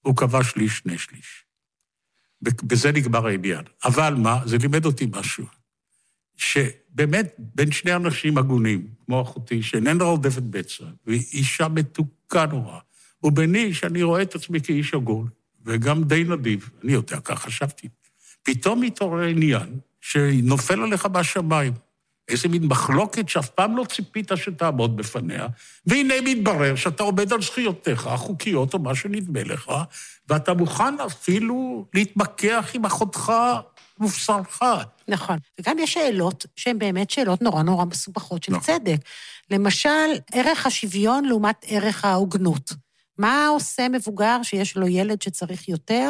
הוא קבע שליש, 2/3. בזה נגמר העניין. אבל מה? זה לימד אותי משהו. שבאמת, בין שני אנשים הגונים, כמו אחותי, שאיננה רודפת בצע, והיא אישה מתוקה נורא, וביני, שאני רואה את עצמי כאיש הגון, וגם די נדיב, אני יודע, כך חשבתי. פתאום מתעורר עניין שנופל עליך מהשמיים. איזה מין מחלוקת שאף פעם לא ציפית שתעמוד בפניה, והנה מתברר שאתה עומד על זכויותיך, החוקיות או מה שנדמה לך, ואתה מוכן אפילו להתמקח עם אחותך ובשרך. נכון. וגם יש שאלות שהן באמת שאלות נורא נורא מסובכות של צדק. למשל, ערך השוויון לעומת ערך ההוגנות. מה עושה מבוגר שיש לו ילד שצריך יותר,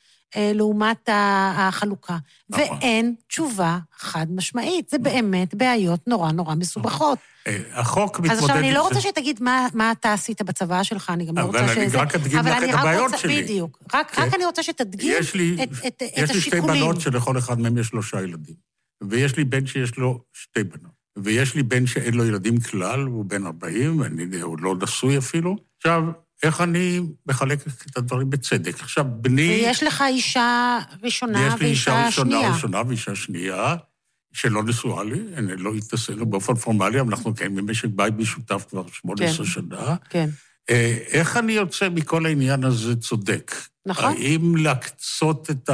לעומת החלוקה? ואין תשובה חד משמעית. זה באמת בעיות נורא נורא מסובכות. החוק מתמודד... אז עכשיו אני לא רוצה שתגיד מה אתה עשית בצבא שלך, אני גם לא רוצה שזה... אבל אני רק אדגים לך את הבעיות שלי. בדיוק. רק אני רוצה שתדגים את השיקולים. יש לי 2 בנות שלכל אחד מהם יש 3 ילדים. ויש לי בן שיש לו 2 בנות. ויש לי בן שאין לו ילדים כלל, הוא בן 40, הוא לא נשוי אפילו. עכשיו, איך אני מחלק את הדברים בצדק? עכשיו, בני... ויש לך אישה ראשונה ואישה שנייה. יש לי אישה ראשונה ואישה שנייה, שלא נשואה לי, אני לא התנסינו באופן פורמלי, אבל אנחנו קיימים במשק בית משותף כבר 18 שנה. כן. איך אני יוצא מכל העניין הזה צודק? נכון. האם להקצות את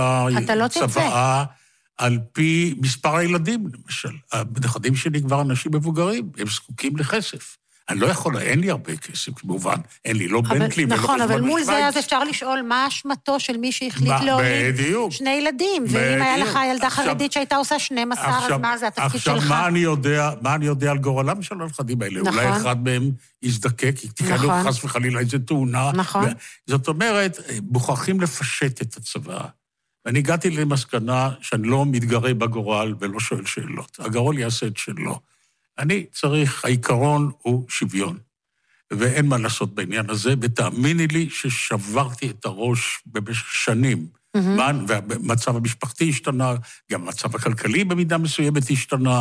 הצוואה על פי מספר הילדים, למשל? הנכדים שלי כבר אנשים מבוגרים, הם זקוקים לכסף. אני לא יכול, אין לי הרבה כסף, כמובן. אין לי, לא בנטלי ולא חשבון נכון, אבל מול זה אז אפשר לשאול מה אשמתו של מי שהחליט להוליד 2 ילדים. ואם היה לך ילדה חרדית שהייתה עושה 12, אז מה זה התפקיד שלך? עכשיו, מה אני יודע על גורלם של הנכדים האלה? אולי אחד מהם יזדקק, תקנו חס וחלילה איזו תאונה. נכון. זאת אומרת, מוכרחים לפשט את הצבא. ואני הגעתי למסקנה שאני לא מתגרה בגורל ולא שואל שאלות. הגורל יעשה את שלו. אני צריך, העיקרון הוא שוויון, ואין מה לעשות בעניין הזה, ותאמיני לי ששברתי את הראש במשך שנים, והמצב המשפחתי השתנה, גם המצב הכלכלי במידה מסוימת השתנה,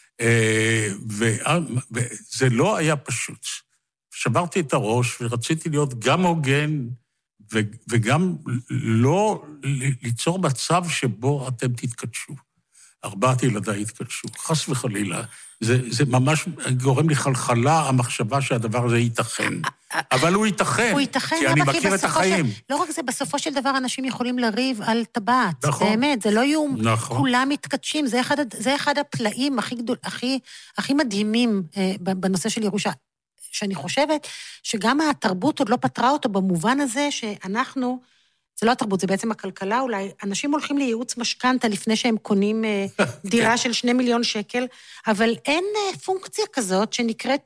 וזה לא היה פשוט. שברתי את הראש ורציתי להיות גם הוגן, וגם לא ליצור מצב שבו אתם תתקדשו. 4 ילדיי התקדשו, חס וחלילה. זה ממש גורם לי חלחלה, המחשבה שהדבר הזה ייתכן. אבל הוא ייתכן. הוא ייתכן, כי אני מכיר את החיים. לא רק זה, בסופו של דבר אנשים יכולים לריב על טבעת. נכון. באמת, זה לא יהיו נכון. כולם מתקדשים. זה אחד הפלאים הכי מדהימים בנושא של ירושה. שאני חושבת שגם התרבות עוד לא פתרה אותו במובן הזה שאנחנו... זה לא התרבות, זה בעצם הכלכלה אולי. אנשים הולכים לייעוץ משכנתה לפני שהם קונים דירה של 2 מיליון שקל, אבל אין פונקציה כזאת שנקראת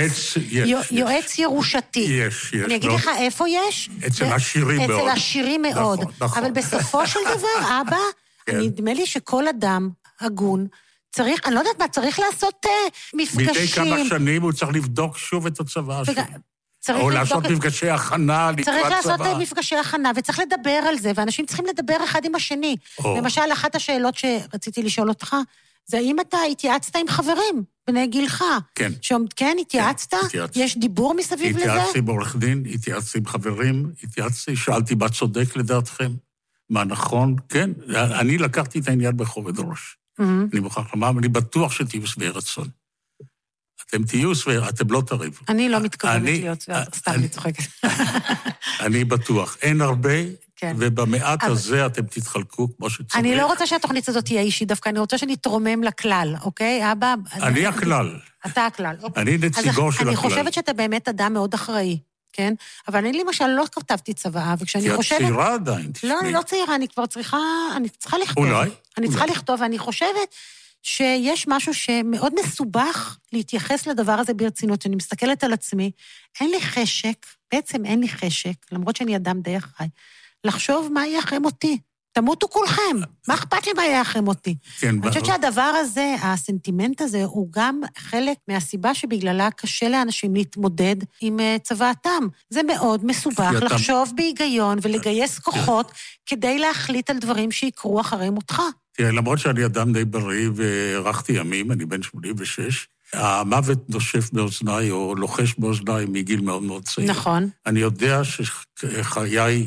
יועץ ירושתי. יש. אני אגיד לך איפה יש? אצל עשירים מאוד. אצל עשירים מאוד. אבל בסופו של דבר, אבא, נדמה לי שכל אדם הגון, צריך, אני לא יודעת מה, צריך לעשות מפגשים. מדי כמה שנים הוא צריך לבדוק שוב את הצבא שלו. או לעשות מפגשי הכנה לקראת צבא. צריך לעשות מפגשי הכנה, וצריך לדבר על זה, ואנשים צריכים לדבר אחד עם השני. למשל, אחת השאלות שרציתי לשאול אותך, זה האם אתה התייעצת עם חברים בני גילך? כן. כן, התייעצת? יש דיבור מסביב לזה? התייעצתי בעורך דין, התייעצתי עם חברים, שאלתי מה צודק לדעתכם, מה נכון, כן. אני לקחתי את העניין בכובד ראש. אני מוכרח לומר, אני בטוח שתהיו שבעי רצון. אתם תהיו שבעי, אתם לא תריבו. אני לא מתכוונת להיות שבעי, סתם אני צוחקת. אני בטוח, אין הרבה, ובמעט הזה אתם תתחלקו כמו שצריך. אני לא רוצה שהתוכנית הזאת תהיה אישית, דווקא אני רוצה שנתרומם לכלל, אוקיי? אבא... אני הכלל. אתה הכלל, אוקיי. אני נציגו של הכלל. אני חושבת שאתה באמת אדם מאוד אחראי, כן? אבל אני למשל לא כתבתי צוואה, וכשאני חושבת... כי את צעירה עדיין, תשמעי. לא, אני לא צעירה, אני כבר צריכה לכתוב. אולי. אני צריכה לכתוב, ואני חושבת שיש משהו שמאוד מסובך להתייחס לדבר הזה ברצינות. אני מסתכלת על עצמי, אין לי חשק, בעצם אין לי חשק, למרות שאני אדם די אחראי, לחשוב מה יהיה אחרי מותי. תמותו כולכם, מה אכפת לי מה יהיה אחרי מותי? אני חושבת שהדבר הזה, הסנטימנט הזה, הוא גם חלק מהסיבה שבגללה קשה לאנשים להתמודד עם צוואתם. זה מאוד מסובך לחשוב בהיגיון ולגייס כוחות כדי להחליט על דברים שיקרו אחרי מותך. תראה, למרות שאני אדם די בריא וערכתי ימים, אני בן 86, המוות נושף באוזניי או לוחש באוזניי מגיל מאוד מאוד צעיר. נכון. אני יודע שחיי